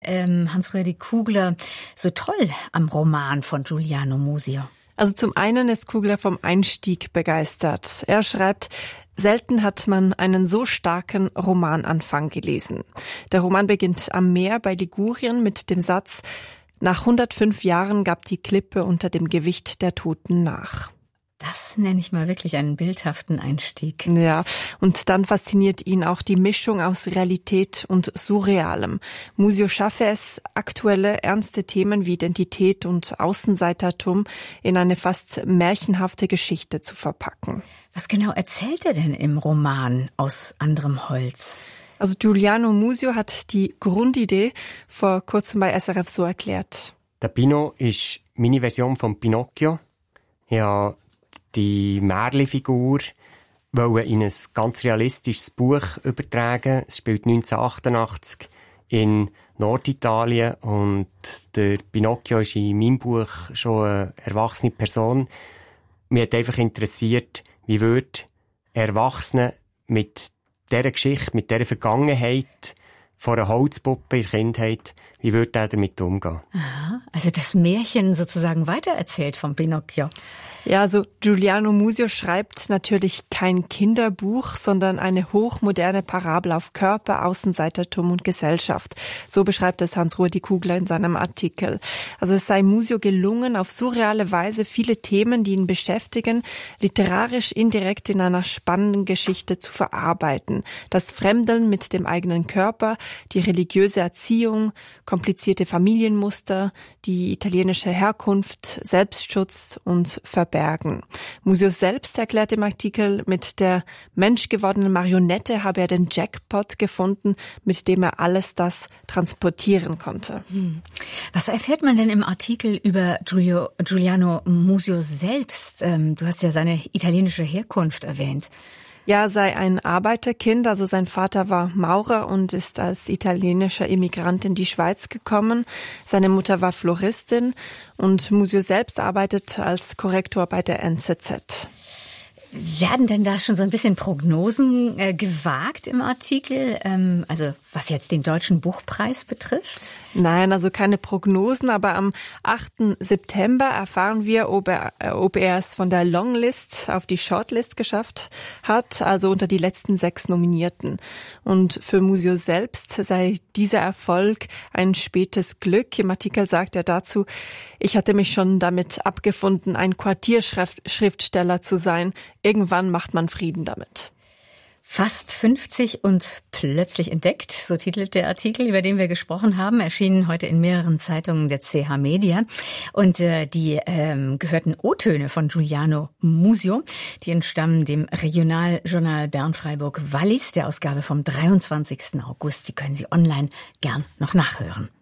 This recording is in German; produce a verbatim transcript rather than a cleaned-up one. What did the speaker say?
ähm, Hans-Rüedi Kugler so toll am Roman von Giuliano Musio? Also zum einen ist Kugler vom Einstieg begeistert. Er schreibt, selten hat man einen so starken Romananfang gelesen. Der Roman beginnt am Meer bei Ligurien mit dem Satz, nach hundertfünf Jahren gab die Klippe unter dem Gewicht der Toten nach. Das nenne ich mal wirklich einen bildhaften Einstieg. Ja, und dann fasziniert ihn auch die Mischung aus Realität und Surrealem. Musio schaffe es, aktuelle, ernste Themen wie Identität und Außenseitertum in eine fast märchenhafte Geschichte zu verpacken. Was genau erzählt er denn im Roman Aus anderem Holz? Also Giuliano Musio hat die Grundidee vor kurzem bei S R F so erklärt. Der Pino ist meine Version von Pinocchio. Ja, die Märchenfigur wollen in ein ganz realistisches Buch übertragen. Es spielt neunzehnhundertachtundachtzig in Norditalien und der Pinocchio ist in meinem Buch schon eine erwachsene Person. Mich hat einfach interessiert, wie würde Erwachsene mit dieser Geschichte, mit dieser Vergangenheit von einer Holzpuppe in der Kindheit, wie würde er damit umgehen? Aha, also das Märchen sozusagen weitererzählt vom Pinocchio. Ja, also Giuliano Musio schreibt natürlich kein Kinderbuch, sondern eine hochmoderne Parabel auf Körper, Außenseitertum und Gesellschaft. So beschreibt es Hans-Rüedi Kugler in seinem Artikel. Also es sei Musio gelungen, auf surreale Weise viele Themen, die ihn beschäftigen, literarisch indirekt in einer spannenden Geschichte zu verarbeiten. Das Fremdeln mit dem eigenen Körper, die religiöse Erziehung, komplizierte Familienmuster, die italienische Herkunft, Selbstschutz und Verbergen. Musio selbst erklärt im Artikel, mit der menschgewordenen Marionette habe er den Jackpot gefunden, mit dem er alles das transportieren konnte. Hm. Was erfährt man denn im Artikel über Giulio, Giuliano Musio selbst? Ähm, du hast ja seine italienische Herkunft erwähnt. Ja, sei ein Arbeiterkind, also sein Vater war Maurer und ist als italienischer Immigrant in die Schweiz gekommen. Seine Mutter war Floristin und Musio selbst arbeitet als Korrektor bei der N Z Z. Werden denn da schon so ein bisschen Prognosen äh, gewagt im Artikel, ähm, also was jetzt den Deutschen Buchpreis betrifft? Nein, also keine Prognosen, aber am achten September erfahren wir, ob er, äh, ob er es von der Longlist auf die Shortlist geschafft hat, also unter die letzten sechs Nominierten. Und für Musio selbst sei dieser Erfolg ein spätes Glück. Im Artikel sagt er dazu, ich hatte mich schon damit abgefunden, ein Quartierschriftsteller zu sein. Irgendwann macht man Frieden damit. Fast fünfzig und plötzlich entdeckt, so titelt der Artikel, über den wir gesprochen haben, erschienen heute in mehreren Zeitungen der C H Media. Und äh, die ähm, gehörten O-Töne von Giuliano Musio, die entstammen dem Regionaljournal Bern-Freiburg-Wallis, der Ausgabe vom dreiundzwanzigsten August. Die können Sie online gern noch nachhören.